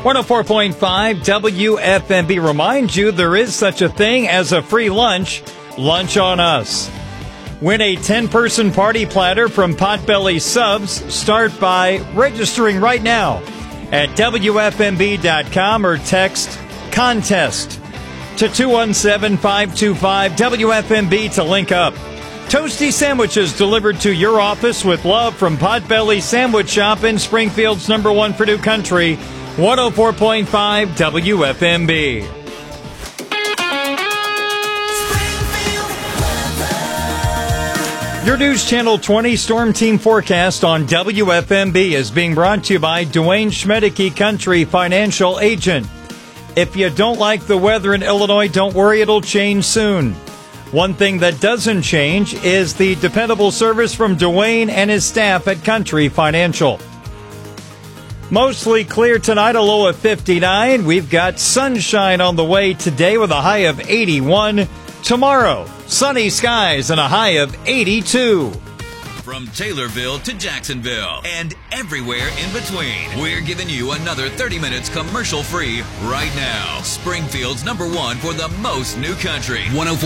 104.5 WFMB reminds you there is such a thing as a free lunch. Lunch on us. Win a 10-person party platter from Potbelly Subs. Start by registering right now at WFMB.com or text contest to 217-525-WFMB to link up. Toasty sandwiches delivered to your office with love from Potbelly Sandwich Shop in Springfield's #1 Purdue Country, 104.5 WFMB. Your News Channel 20 Storm Team forecast on WFMB is being brought to you by Dwayne Schmedeke Country Financial Agent. If you don't like the weather in Illinois, don't worry, it'll change soon. One thing that doesn't change is the dependable service from Dwayne and his staff at Country Financial. Mostly clear tonight, a low of 59. We've got sunshine on the way today with a high of 81. Tomorrow, sunny skies and a high of 82. From Taylorville to Jacksonville and everywhere in between, we're giving you another 30 minutes commercial-free right now. Springfield's #1 for the most new country. 104.